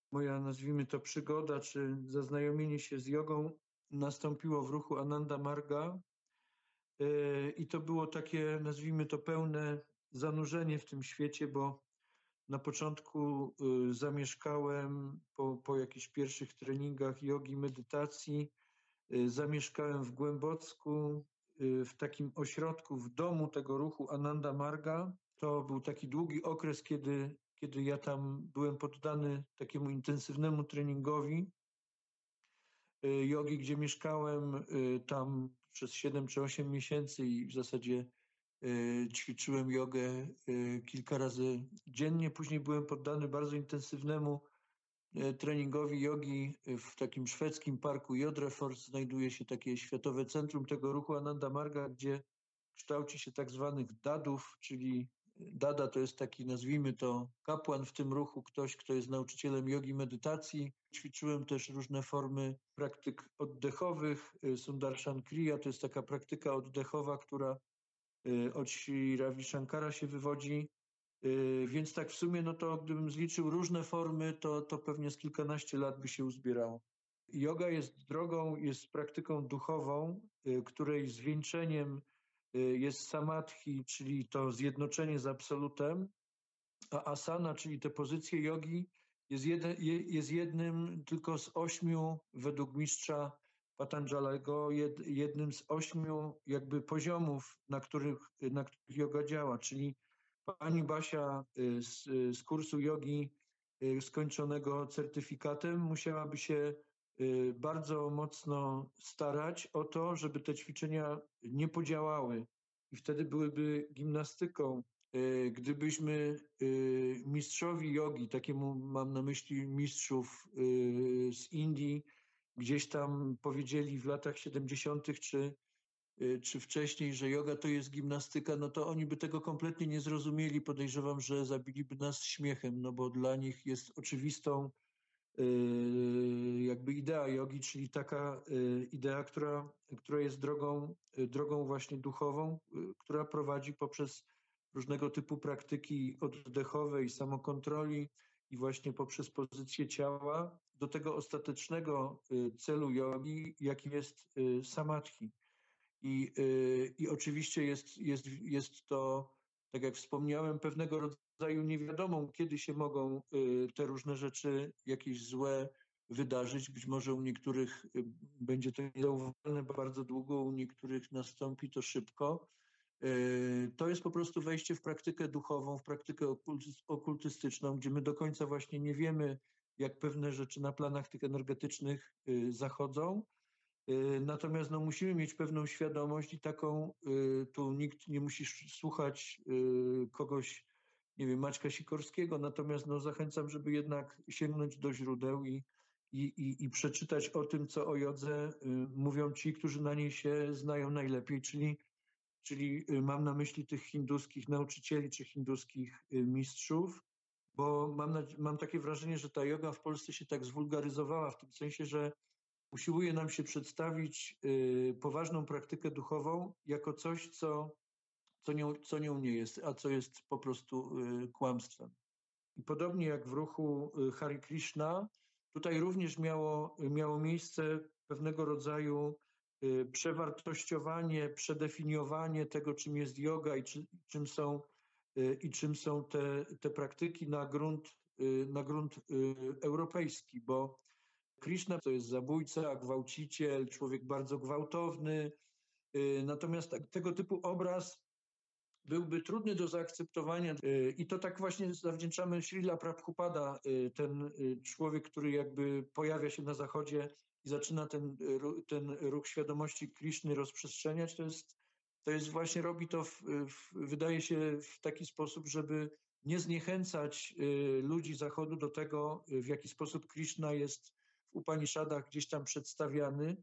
Moja, nazwijmy to, przygoda czy zaznajomienie się z jogą nastąpiło w ruchu Ananda Marga. I to było takie, nazwijmy to, pełne zanurzenie w tym świecie, bo na początku zamieszkałem po jakichś pierwszych treningach jogi, medytacji, zamieszkałem w Głębocku, w takim ośrodku, w domu tego ruchu Ananda Marga. To był taki długi okres, kiedy ja tam byłem poddany takiemu intensywnemu treningowi jogi, gdzie mieszkałem tam przez 7 czy 8 miesięcy i w zasadzie ćwiczyłem jogę kilka razy dziennie. Później byłem poddany bardzo intensywnnemu treningowi jogi w takim szwedzkim parku Jodrefors. Znajduje się takie światowe centrum tego ruchu Ananda Marga, gdzie kształci się tak zwanych dadów, czyli dada to jest taki, nazwijmy to, kapłan w tym ruchu, ktoś, kto jest nauczycielem jogi, medytacji. Ćwiczyłem też różne formy praktyk oddechowych. Sundarshan Kriya to jest taka praktyka oddechowa, która od Sri Ravi Shankara się wywodzi. Więc tak w sumie, no to gdybym zliczył różne formy, to pewnie z kilkanaście lat by się uzbierało. Yoga jest drogą, jest praktyką duchową, której zwieńczeniem jest samadhi, czyli to zjednoczenie z absolutem, a asana, czyli te pozycje jogi, jest jednym tylko z 8, według mistrza Patanjalego, jednym z 8 jakby poziomów, na których yoga działa. Czyli pani Basia z kursu jogi skończonego certyfikatem musiałaby się bardzo mocno starać o to, żeby te ćwiczenia nie podziałały i wtedy byłyby gimnastyką. Gdybyśmy mistrzowi jogi, takiemu mam na myśli mistrzów z Indii, gdzieś tam powiedzieli w latach 70. czy wcześniej, że joga to jest gimnastyka, no to oni by tego kompletnie nie zrozumieli. Podejrzewam, że zabiliby nas śmiechem, no bo dla nich jest oczywistą jakby idea jogi, czyli taka idea, która jest drogą właśnie duchową, która prowadzi poprzez różnego typu praktyki oddechowe i samokontroli i właśnie poprzez pozycję ciała do tego ostatecznego celu jogi, jakim jest samadhi. I oczywiście jest to, tak jak wspomniałem, pewnego rodzaju niewiadomą, kiedy się mogą te różne rzeczy jakieś złe wydarzyć. Być może u niektórych będzie to niezauważalne bardzo długo, u niektórych nastąpi to szybko. To jest po prostu wejście w praktykę duchową, w praktykę okultystyczną, gdzie my do końca właśnie nie wiemy, jak pewne rzeczy na planach tych energetycznych zachodzą. Natomiast no, musimy mieć pewną świadomość i taką, tu nikt nie musi słuchać kogoś, nie wiem, Maćka Sikorskiego, natomiast no, zachęcam, żeby jednak sięgnąć do źródeł i przeczytać o tym, co o jodze mówią ci, którzy na niej się znają najlepiej, czyli mam na myśli tych hinduskich nauczycieli czy hinduskich mistrzów, bo mam takie wrażenie, że ta joga w Polsce się tak zwulgaryzowała w tym sensie, że usiłuje nam się przedstawić poważną praktykę duchową jako coś, co nią nie jest, a co jest po prostu kłamstwem. I podobnie jak w ruchu Hare Krishna, tutaj również miało miejsce pewnego rodzaju przewartościowanie, przedefiniowanie tego, czym jest yoga i czym są te praktyki na grunt europejski, bo Krishna to jest zabójca, gwałciciel, człowiek bardzo gwałtowny. Natomiast tego typu obraz byłby trudny do zaakceptowania i to tak właśnie zawdzięczamy Srila Prabhupada, ten człowiek, który jakby pojawia się na Zachodzie i zaczyna ten ruch świadomości Krishny rozprzestrzeniać. To jest właśnie, robi to wydaje się w taki sposób, żeby nie zniechęcać ludzi Zachodu do tego, w jaki sposób Krishna jest w Upanishadach gdzieś tam przedstawiany.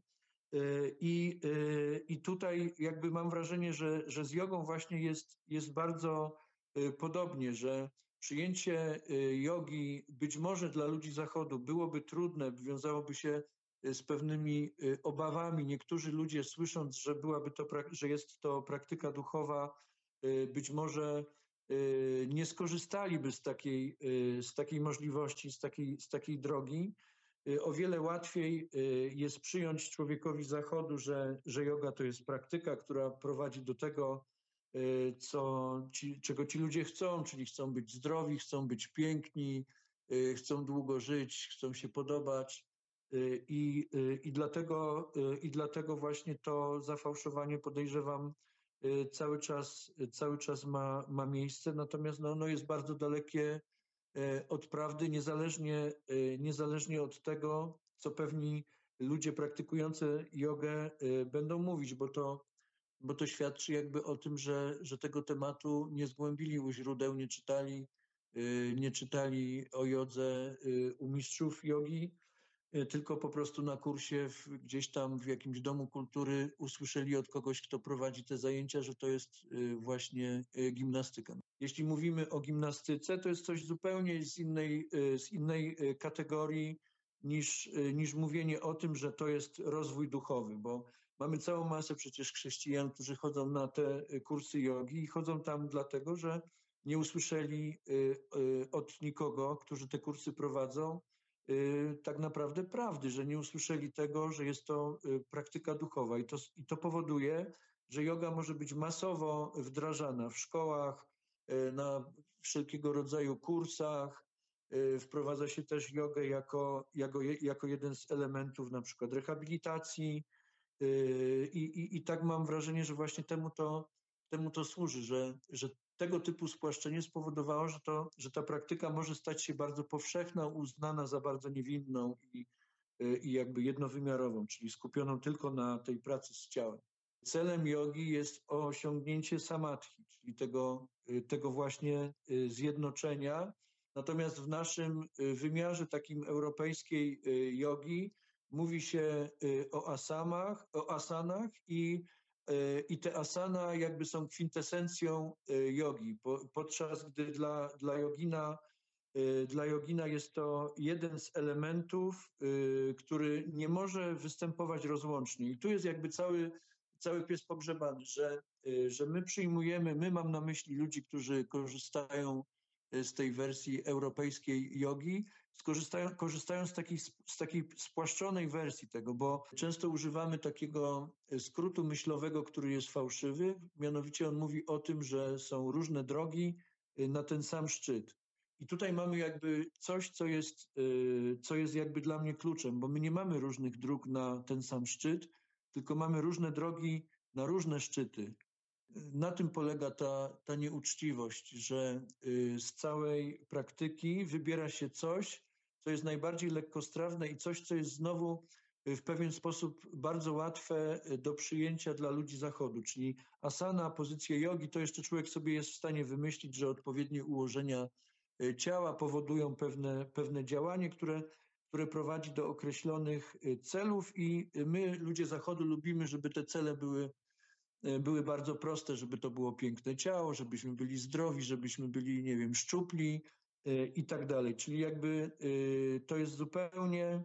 I tutaj jakby mam wrażenie, że z jogą właśnie jest bardzo podobnie, że przyjęcie jogi być może dla ludzi Zachodu byłoby trudne, wiązałoby się z pewnymi obawami. Niektórzy ludzie, słysząc, że jest to praktyka duchowa, być może nie skorzystaliby z takiej możliwości, z takiej drogi. O wiele łatwiej jest przyjąć człowiekowi Zachodu, że joga to jest praktyka, która prowadzi do tego, czego ci ludzie chcą, czyli chcą być zdrowi, chcą być piękni, chcą długo żyć, chcą się podobać. I dlatego właśnie to zafałszowanie, podejrzewam, cały czas ma miejsce, natomiast no, ono jest bardzo dalekie od prawdy, niezależnie od tego, co pewni ludzie praktykujący jogę będą mówić, bo to świadczy jakby o tym, że tego tematu nie zgłębili u źródeł, nie czytali o jodze u mistrzów jogi, tylko po prostu na kursie gdzieś tam w jakimś domu kultury usłyszeli od kogoś, kto prowadzi te zajęcia, że to jest właśnie gimnastyka. Jeśli mówimy o gimnastyce, to jest coś zupełnie z innej kategorii niż mówienie o tym, że to jest rozwój duchowy, bo mamy całą masę przecież chrześcijan, którzy chodzą na te kursy jogi i chodzą tam dlatego, że nie usłyszeli od nikogo, którzy te kursy prowadzą, tak naprawdę prawdy, że nie usłyszeli tego, że jest to praktyka duchowa i to powoduje, że joga może być masowo wdrażana w szkołach, na wszelkiego rodzaju kursach. Wprowadza się też jogę jako jeden z elementów na przykład rehabilitacji i tak mam wrażenie, że właśnie temu to służy, że tego typu spłaszczenie spowodowało, że ta praktyka może stać się bardzo powszechna, uznana za bardzo niewinną i jakby jednowymiarową, czyli skupioną tylko na tej pracy z ciałem. Celem jogi jest osiągnięcie samadhi, czyli tego właśnie zjednoczenia. Natomiast w naszym wymiarze takim europejskiej jogi mówi się o asanach i te asana jakby są kwintesencją jogi, podczas gdy dla jogina jest to jeden z elementów, który nie może występować rozłącznie. I tu jest jakby cały pies pogrzebany, że my mam na myśli ludzi, którzy korzystają z tej wersji europejskiej jogi, korzystają z takiej spłaszczonej wersji tego, bo często używamy takiego skrótu myślowego, który jest fałszywy, mianowicie on mówi o tym, że są różne drogi na ten sam szczyt. I tutaj mamy jakby coś, co jest jakby dla mnie kluczem, bo my nie mamy różnych dróg na ten sam szczyt, tylko mamy różne drogi na różne szczyty. Na tym polega ta nieuczciwość, że z całej praktyki wybiera się coś, co jest najbardziej lekkostrawne i coś, co jest znowu w pewien sposób bardzo łatwe do przyjęcia dla ludzi Zachodu. Czyli asana, pozycje jogi, to jeszcze człowiek sobie jest w stanie wymyślić, że odpowiednie ułożenia ciała powodują pewne działanie, które prowadzi do określonych celów i my, ludzie Zachodu, lubimy, żeby te cele były bardzo proste, żeby to było piękne ciało, żebyśmy byli zdrowi, żebyśmy byli, nie wiem, szczupli i tak dalej. Czyli jakby to jest zupełnie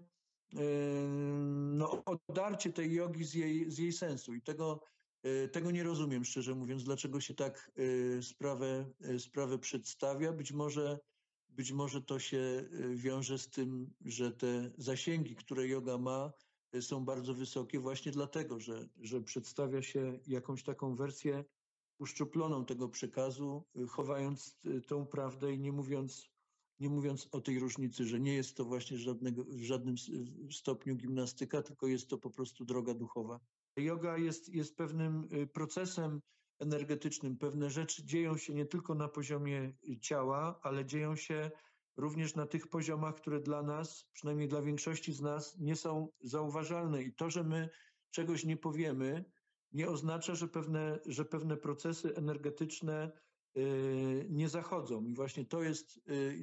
no, odarcie tej jogi z jej sensu i tego nie rozumiem, szczerze mówiąc, dlaczego się tak sprawę przedstawia. Być może to się wiąże z tym, że te zasięgi, które joga ma, są bardzo wysokie właśnie dlatego, że przedstawia się jakąś taką wersję uszczuploną tego przekazu, chowając tą prawdę i nie mówiąc o tej różnicy, że nie jest to właśnie w żadnym stopniu gimnastyka, tylko jest to po prostu droga duchowa. Joga jest pewnym procesem energetycznym. Pewne rzeczy dzieją się nie tylko na poziomie ciała, ale dzieją się również na tych poziomach, które dla nas, przynajmniej dla większości z nas, nie są zauważalne. I to, że my czegoś nie powiemy, nie oznacza, że pewne procesy energetyczne nie zachodzą. I właśnie to jest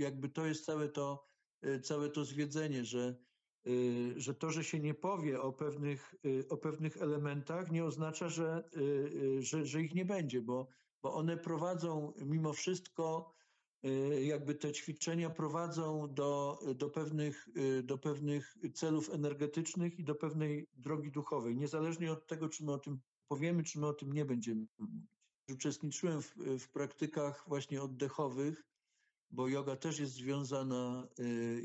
całe to zwiedzenie, że to, że się nie powie o pewnych elementach, nie oznacza, że ich nie będzie, bo one prowadzą mimo wszystko, jakby te ćwiczenia prowadzą do pewnych celów energetycznych i do pewnej drogi duchowej, niezależnie od tego, czy my o tym powiemy, czy my o tym nie będziemy mówić. Uczestniczyłem w praktykach właśnie oddechowych, bo joga też jest związana